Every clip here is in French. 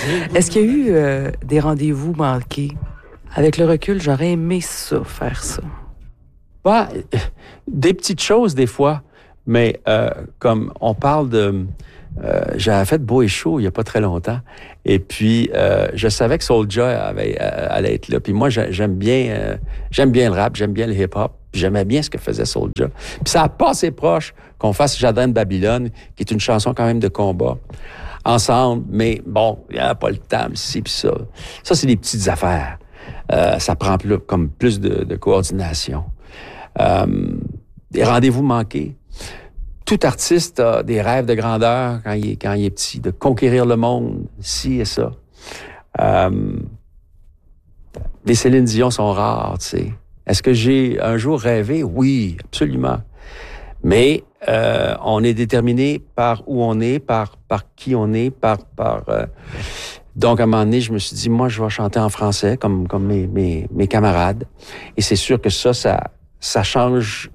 Est-ce qu'il y a eu des rendez-vous manqués? Avec le recul, j'aurais aimé ça, faire ça. Pas des petites choses des fois, mais comme on parle de... j'avais fait Beau et chaud il n'y a pas très longtemps. Et puis, je savais que Soulja allait être là. Puis moi, j'aime bien le rap, j'aime bien le hip-hop. Puis j'aimais bien ce que faisait Soulja. Puis ça a passé proche qu'on fasse Jardin de Babylone, qui est une chanson quand même de combat, ensemble. Mais bon, il n'y a pas le temps, ci puis ça. Ça, c'est des petites affaires. Ça prend plus de coordination. Des rendez-vous manqués. Tout artiste a des rêves de grandeur quand il est petit, de conquérir le monde, ci et ça. Les Céline Dion sont rares, tu sais. Est-ce que j'ai un jour rêvé? Oui, absolument. Mais on est déterminé par où on est, par qui on est, Donc, à un moment donné, je me suis dit, moi, je vais chanter en français comme mes camarades. Et c'est sûr que ça change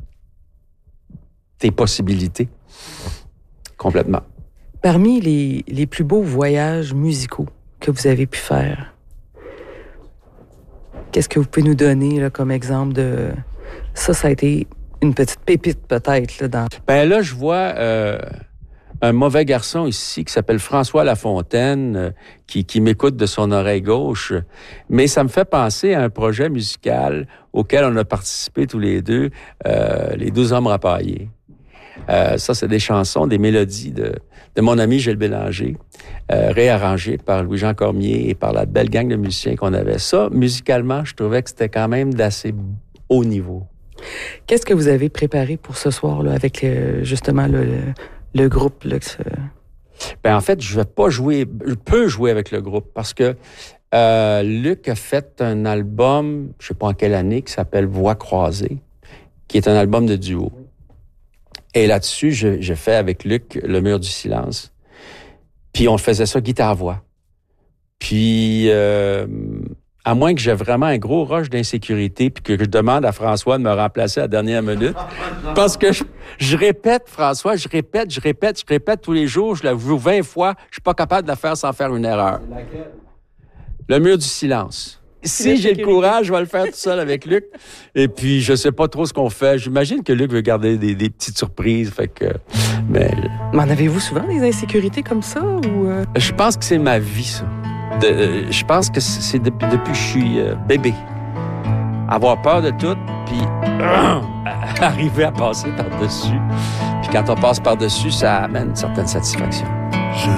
tes possibilités complètement. Parmi les plus beaux voyages musicaux que vous avez pu faire, qu'est-ce que vous pouvez nous donner là, comme exemple de... Ça a été une petite pépite peut-être. Là, je vois un mauvais garçon ici qui s'appelle François Lafontaine, qui m'écoute de son oreille gauche. Mais ça me fait penser à un projet musical auquel on a participé tous les deux, les 12 hommes rapaillés. Ça, c'est des chansons, des mélodies de mon ami Gilles Bélanger, réarrangées par Louis-Jean Cormier et par la belle gang de musiciens qu'on avait. Ça, musicalement, je trouvais que c'était quand même d'assez haut niveau. Qu'est-ce que vous avez préparé pour ce soir, là, avec justement le groupe? Là, En fait, je peux jouer avec le groupe parce que Luc a fait un album, je ne sais pas en quelle année, qui s'appelle Voix croisées, qui est un album de duo. Et là-dessus, je fais avec Luc Le Mur du silence. Puis on faisait ça guitare-voix. Puis, à moins que j'ai vraiment un gros rush d'insécurité puis que je demande à François de me remplacer à la dernière minute, parce que je répète, François, je répète tous les jours, je l'avoue 20 fois, je suis pas capable de la faire sans faire une erreur. Laquelle? Le Mur du silence. Si j'ai le courage, je vais le faire tout seul avec Luc. Et puis, je sais pas trop ce qu'on fait. J'imagine que Luc veut garder des petites surprises. Fait que, mais en avez-vous souvent des insécurités comme ça? Ou Je pense que c'est ma vie, ça. Je pense que c'est depuis que je suis bébé. Avoir peur de tout, puis arriver à passer par-dessus. Puis quand on passe par-dessus, ça amène une certaine satisfaction.